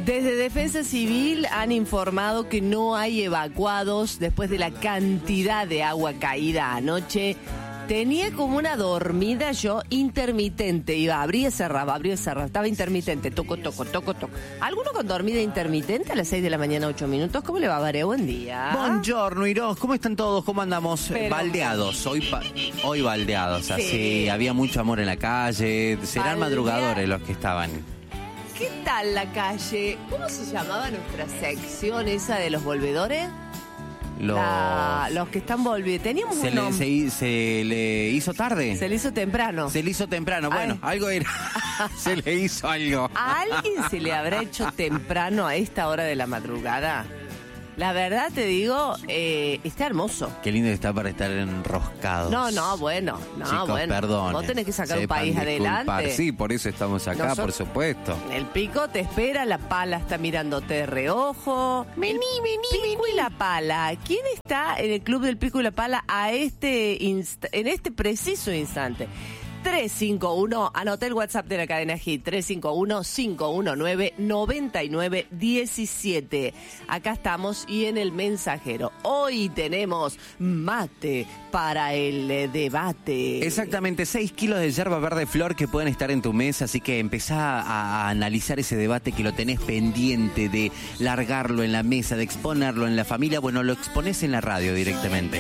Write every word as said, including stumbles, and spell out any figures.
Desde Defensa Civil han informado que no hay evacuados después de la cantidad de agua caída anoche. Tenía como una dormida yo intermitente, iba, abría y cerraba, abría y cerraba, estaba intermitente, toco, toco, toco, toco. ¿Alguno con dormida intermitente a las seis de la mañana, ocho minutos? ¿Cómo le va, Vare? Buen día. Buongiorno, Iros, ¿cómo están todos? ¿Cómo andamos? Pero... baldeados, hoy pa- hoy baldeados, Sí. así, había mucho amor en la calle, serán Baldea- madrugadores los que estaban. ¿Qué tal la calle? ¿Cómo se llamaba nuestra sección esa de los volvedores? Los... La- los que están volviendo. Teníamos Se un le, nombre. se, se le hizo tarde. Se le hizo temprano. Se le hizo temprano, bueno, Ay. algo era. Se le hizo algo. ¿A alguien se le habrá hecho temprano a esta hora de la madrugada? La verdad te digo, eh, está hermoso. Qué lindo está para estar enroscados. No, no, bueno, no, Chicos, bueno. perdón. Vos tenés que sacar un país adelante. Sí, por eso estamos acá, Nosotros- por supuesto. El pico te espera, la pala está mirándote de reojo. Vení, El pico y la pala. ¿Quién está en el club del pico y la pala a este inst- en este preciso instante? tres cinco uno, anota el WhatsApp de la cadena Hit, tres cinco uno, cinco uno nueve, nueve nueve uno siete. Acá estamos y en el mensajero. Hoy tenemos mate para el eh, debate. Exactamente, seis kilos de yerba verde flor que pueden estar en tu mesa, así que empezá a, a analizar ese debate que lo tenés pendiente de largarlo en la mesa, de exponerlo en la familia. Bueno, lo exponés en la radio directamente.